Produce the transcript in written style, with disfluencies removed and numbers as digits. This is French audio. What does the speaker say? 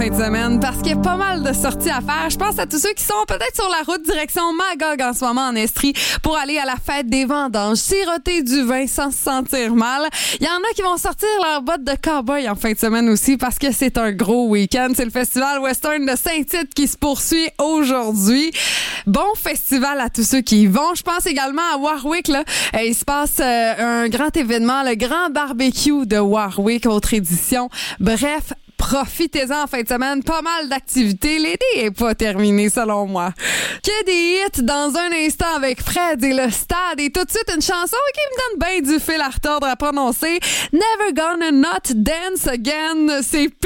fin de semaine parce qu'il y a pas mal de sorties à faire. Je pense à tous ceux qui sont peut-être sur la route direction Magog en ce moment en Estrie pour aller à la fête des vendanges, siroter du vin sans se sentir mal. Il y en a qui vont sortir leurs bottes de cow-boy en fin de semaine aussi parce que c'est un gros week-end. C'est le festival Western de Saint-Tite qui se poursuit aujourd'hui. Bon festival à tous ceux qui y vont. Je pense également à Warwick. Là. Il se passe un grand événement, le grand barbecue de Warwick, autre édition. Bref, profitez-en en fin de semaine. Pas mal d'activités. L'été est pas terminé, selon moi. Que des hits dans un instant avec Fred et le Stade. Et tout de suite, une chanson qui me donne bien du fil à retordre à prononcer. Never Gonna Not Dance Again. C'est